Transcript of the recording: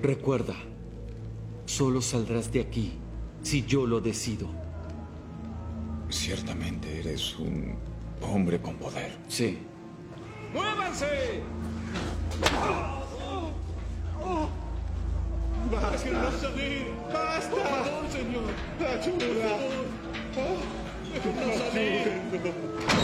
Recuerda, solo saldrás de aquí si yo lo decido. Ciertamente eres un hombre con poder. Sí. ¡Muévanse! ¡Déjennos salir! ¡Basta! ¡Por favor, señor! ¡Ayuda! ¡Déjennos salir!